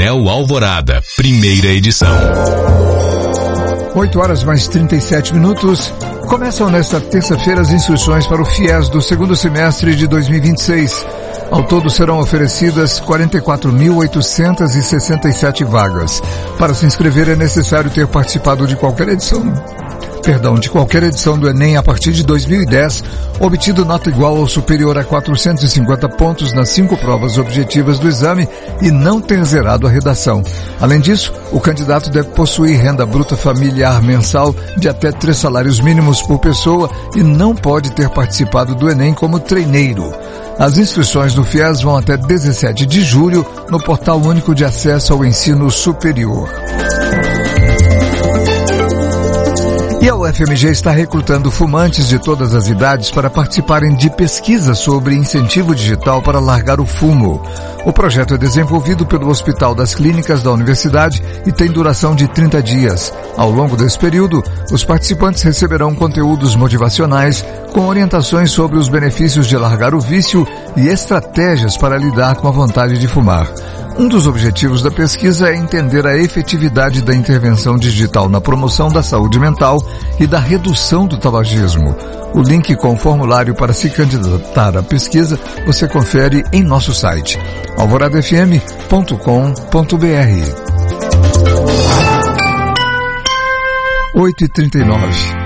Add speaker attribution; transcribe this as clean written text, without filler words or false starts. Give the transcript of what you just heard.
Speaker 1: Coronel Alvorada, primeira edição.
Speaker 2: 8h mais 37. Começam nesta terça-feira as inscrições para o FIES do segundo semestre de 2026. Ao todo serão oferecidas 44.867 vagas. Para se inscrever é necessário ter participado de qualquer edição do Enem a partir de 2010, obtido nota igual ou superior a 450 pontos nas 5 provas objetivas do exame e não ter zerado a redação. Além disso, o candidato deve possuir renda bruta familiar mensal de até 3 salários mínimos por pessoa e não pode ter participado do Enem como treineiro. As inscrições do FIES vão até 17 de julho no Portal Único de Acesso ao Ensino Superior. E a UFMG está recrutando fumantes de todas as idades para participarem de pesquisas sobre incentivo digital para largar o fumo. O projeto é desenvolvido pelo Hospital das Clínicas da Universidade e tem duração de 30 dias. Ao longo desse período, os participantes receberão conteúdos motivacionais com orientações sobre os benefícios de largar o vício e estratégias para lidar com a vontade de fumar. Um dos objetivos da pesquisa é entender a efetividade da intervenção digital na promoção da saúde mental e da redução do tabagismo. O link com o formulário para se candidatar à pesquisa você confere em nosso site alvoradafm.com.br. 8h39.